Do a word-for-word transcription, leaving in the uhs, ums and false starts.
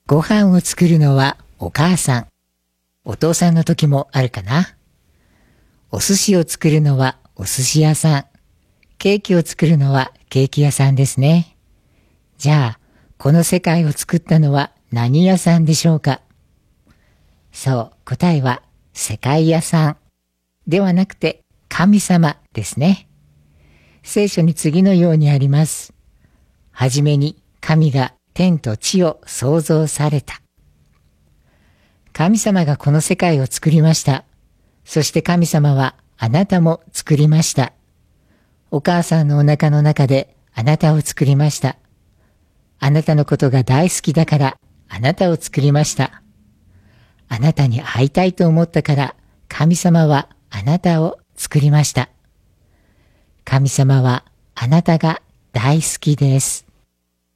ご飯を作るのはお母さん。お父さんの時もあるかな。お寿司を作るのはお寿司屋さん。ケーキを作るのはケーキ屋さんですね。じゃあ、この世界を作ったのは何屋さんでしょうか。そう、答えは世界屋さんではなくて神様ですね。聖書に次のようにあります。はじめに神が天と地を創造された。神様がこの世界を作りました。そして神様はあなたも作りました。お母さんのお腹の中であなたを作りました。あなたのことが大好きだからあなたを作りました。あなたに会いたいと思ったから神様はあなたを作りました。神様はあなたが大好きです。